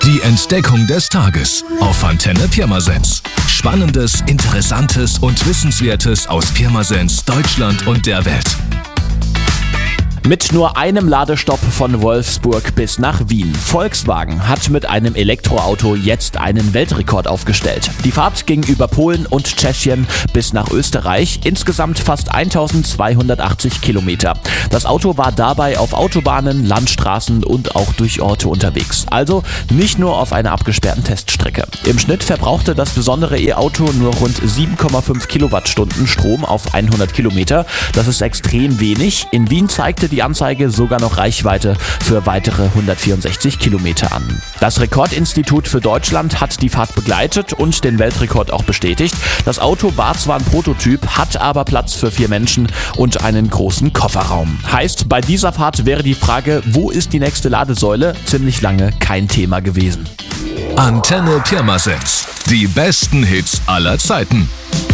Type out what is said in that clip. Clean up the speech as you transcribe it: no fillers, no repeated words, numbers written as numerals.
Die Entdeckung des Tages auf Antenne Pirmasens. Spannendes, Interessantes und Wissenswertes aus Pirmasens, Deutschland und der Welt. Mit nur einem Ladestopp von Wolfsburg bis nach Wien. Volkswagen hat mit einem Elektroauto jetzt einen Weltrekord aufgestellt. Die Fahrt ging über Polen und Tschechien bis nach Österreich, insgesamt fast 1280 Kilometer. Das Auto war dabei auf Autobahnen, Landstraßen und auch durch Orte unterwegs. Also nicht nur auf einer abgesperrten Teststrecke. Im Schnitt verbrauchte das besondere E-Auto nur rund 7,5 Kilowattstunden Strom auf 100 Kilometer. Das ist extrem wenig. In Wien zeigte die Anzeige sogar noch Reichweite für weitere 164 Kilometer an. Das Rekordinstitut für Deutschland hat die Fahrt begleitet und den Weltrekord auch bestätigt. Das Auto war zwar ein Prototyp, hat aber Platz für 4 Menschen und einen großen Kofferraum. Heißt, bei dieser Fahrt wäre die Frage, wo ist die nächste Ladesäule, ziemlich lange kein Thema gewesen. Antenne Pirmasens. Die besten Hits aller Zeiten.